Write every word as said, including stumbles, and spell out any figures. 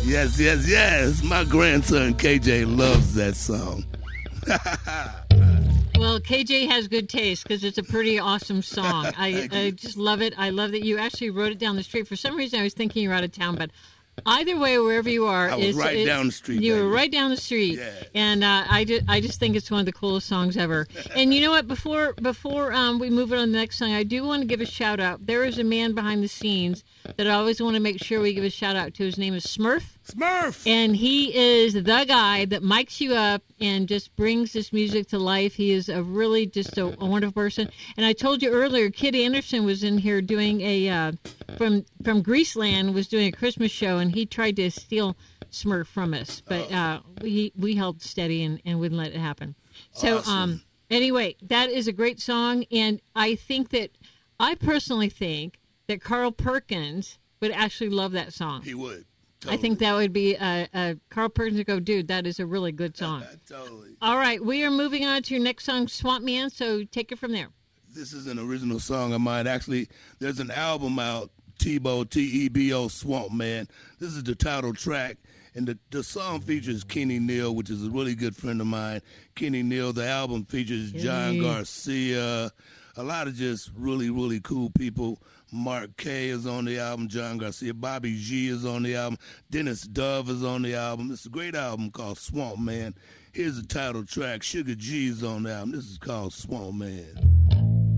Yes, yes, yes. My grandson K J loves that song. Well, K J has good taste because it's a pretty awesome song. I, I just love it. I love that you actually wrote it down the street. For some reason, I was thinking you're out of town, but either way, wherever you are, I was it's, right it, down the street. You baby. were right down the street, Yeah. and uh, I just I just think it's one of the coolest songs ever. And you know what? Before before um, we move on to the next song, I do want to give a shout out. There is a man behind the scenes that I always want to make sure we give a shout out to. His name is Smurf. Smurf. And he is the guy that mics you up and just brings this music to life. He is a really just a, a wonderful person. And I told you earlier, Kid Anderson was in here doing a uh, from from Greaseland was doing a Christmas show, and he tried to steal Smurf from us, but uh, we we held steady and, and wouldn't let it happen. So Awesome. um, anyway, that is a great song, and I think that I personally think that Carl Perkins would actually love that song. He would. I think that would be a, a Carl Perkins would go, dude, that is a really good song. Totally. All right, we are moving on to your next song, Swamp Man, so take it from there. This is an original song of mine. Actually, there's an album out, Tebow, T E B O, Swamp Man. This is the title track, and the, the song features Kenny Neal, which is a really good friend of mine. Kenny Neal, the album features John Yay. Garcia, a lot of just really, really cool people. Mark K is on the album, John Garcia, Bobby G is on the album, Dennis Dove is on the album. It's a great album called Swamp Man. Here's the title track, Sugar G is on the album. This is called Swamp Man.